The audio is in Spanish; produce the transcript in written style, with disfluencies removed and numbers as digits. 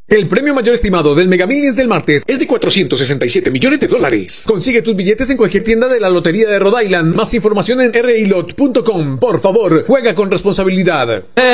El premio mayor estimado del Mega Millions del martes es de $467 millones. Consigue tus billetes en cualquier tienda de la Lotería de Rhode Island. Más información en rilot.com. Por favor, juega con responsabilidad.